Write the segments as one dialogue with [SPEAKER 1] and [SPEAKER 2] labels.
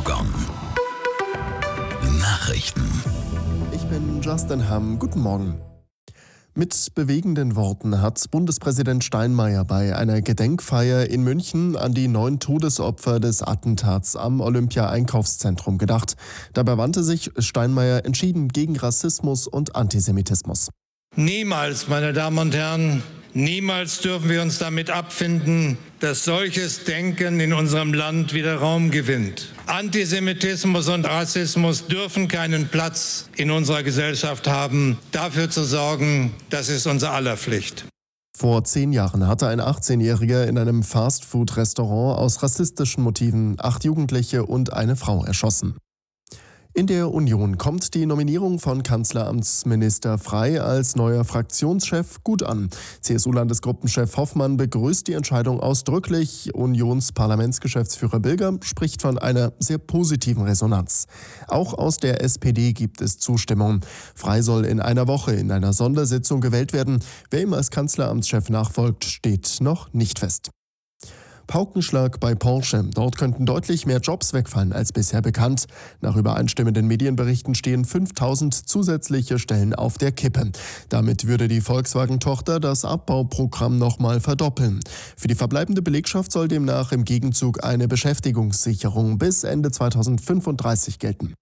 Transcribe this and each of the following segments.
[SPEAKER 1] Gong. Nachrichten.
[SPEAKER 2] Ich bin Justin Hamm. Guten Morgen. Mit bewegenden Worten hat Bundespräsident Steinmeier bei einer Gedenkfeier in München an die 9 Todesopfer des Attentats am Olympia-Einkaufszentrum gedacht. Dabei wandte sich Steinmeier entschieden gegen Rassismus und Antisemitismus.
[SPEAKER 3] Niemals, meine Damen und Herren, niemals dürfen wir uns damit abfinden, dass solches Denken in unserem Land wieder Raum gewinnt. Antisemitismus und Rassismus dürfen keinen Platz in unserer Gesellschaft haben. Dafür zu sorgen, das ist unser aller Pflicht.
[SPEAKER 2] Vor 10 Jahren hatte ein 18-Jähriger in einem Fastfood-Restaurant aus rassistischen Motiven 8 Jugendliche und eine Frau erschossen. In der Union kommt die Nominierung von Kanzleramtsminister Frey als neuer Fraktionschef gut an. CSU-Landesgruppenchef Hoffmann begrüßt die Entscheidung ausdrücklich. Unionsparlamentsgeschäftsführer Bilger spricht von einer sehr positiven Resonanz. Auch aus der SPD gibt es Zustimmung. Frey soll in einer Woche in einer Sondersitzung gewählt werden. Wer ihm als Kanzleramtschef nachfolgt, steht noch nicht fest. Paukenschlag bei Porsche. Dort könnten deutlich mehr Jobs wegfallen als bisher bekannt. Nach übereinstimmenden Medienberichten stehen 5000 zusätzliche Stellen auf der Kippe. Damit würde die Volkswagen-Tochter das Abbauprogramm nochmal verdoppeln. Für die verbleibende Belegschaft soll demnach im Gegenzug eine Beschäftigungssicherung bis Ende 2035 gelten.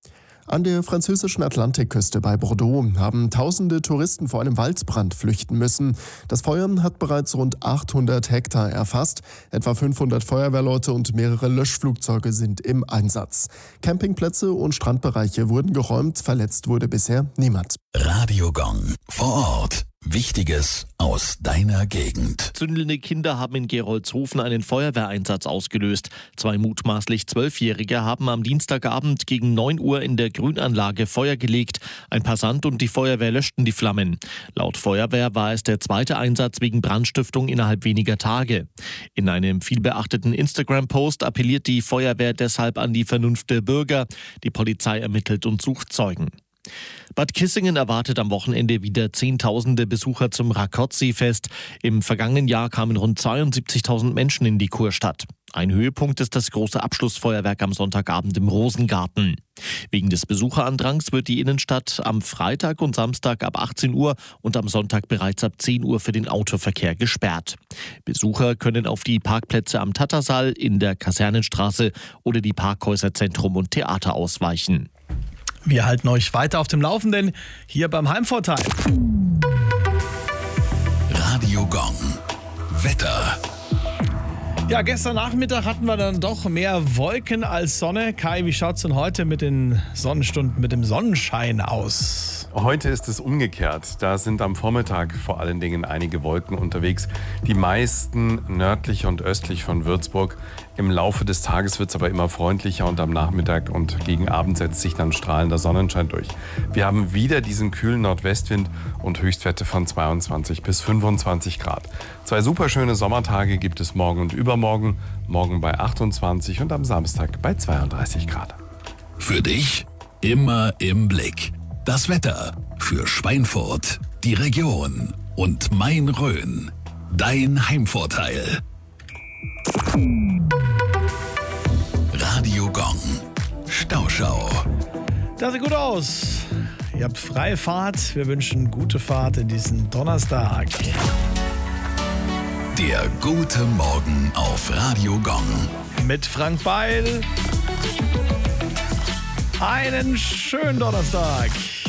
[SPEAKER 2] An der französischen Atlantikküste bei Bordeaux haben tausende Touristen vor einem Waldbrand flüchten müssen. Das Feuer hat bereits rund 800 Hektar erfasst. Etwa 500 Feuerwehrleute und mehrere Löschflugzeuge sind im Einsatz. Campingplätze und Strandbereiche wurden geräumt. Verletzt wurde bisher niemand.
[SPEAKER 1] Radio Gong. Vor Ort. Wichtiges aus deiner Gegend.
[SPEAKER 4] Zündelnde Kinder haben in Gerolzhofen einen Feuerwehreinsatz ausgelöst. 2 mutmaßlich 12-Jährige haben am Dienstagabend gegen 9 Uhr in der Grünanlage Feuer gelegt. Ein Passant und die Feuerwehr löschten die Flammen. Laut Feuerwehr war es der 2. Einsatz wegen Brandstiftung innerhalb weniger Tage. In einem vielbeachteten Instagram-Post appelliert die Feuerwehr deshalb an die Vernunft der Bürger. Die Polizei ermittelt und sucht Zeugen. Bad Kissingen erwartet am Wochenende wieder Zehntausende Besucher zum Rakoczy-Fest. Im vergangenen Jahr kamen rund 72.000 Menschen in die Kurstadt. Ein Höhepunkt ist das große Abschlussfeuerwerk am Sonntagabend im Rosengarten. Wegen des Besucherandrangs wird die Innenstadt am Freitag und Samstag ab 18 Uhr und am Sonntag bereits ab 10 Uhr für den Autoverkehr gesperrt. Besucher können auf die Parkplätze am Tattersaal, in der Kasernenstraße oder die Parkhäuser Zentrum und Theater ausweichen.
[SPEAKER 5] Wir halten euch weiter auf dem Laufenden hier beim Heimvorteil.
[SPEAKER 1] Radio Gong. Wetter.
[SPEAKER 5] Ja, gestern Nachmittag hatten wir dann doch mehr Wolken als Sonne. Kai, wie schaut's denn heute mit den Sonnenstunden, mit dem Sonnenschein aus?
[SPEAKER 6] Heute ist es umgekehrt. Da sind am Vormittag vor allen Dingen einige Wolken unterwegs. Die meisten nördlich und östlich von Würzburg. Im Laufe des Tages wird es aber immer freundlicher und am Nachmittag und gegen Abend setzt sich dann strahlender Sonnenschein durch. Wir haben wieder diesen kühlen Nordwestwind und Höchstwerte von 22 bis 25 Grad. 2 superschöne Sommertage gibt es morgen und übermorgen. Morgen bei 28 und am Samstag bei 32 Grad.
[SPEAKER 1] Für dich immer im Blick. Das Wetter für Schweinfurt, die Region und Main-Rhön. Dein Heimvorteil. Radio Gong. Stauschau.
[SPEAKER 5] Das sieht gut aus. Ihr habt freie Fahrt. Wir wünschen gute Fahrt in diesen Donnerstag.
[SPEAKER 1] Der gute Morgen auf Radio Gong.
[SPEAKER 5] Mit Frank Beil. Einen schönen Donnerstag.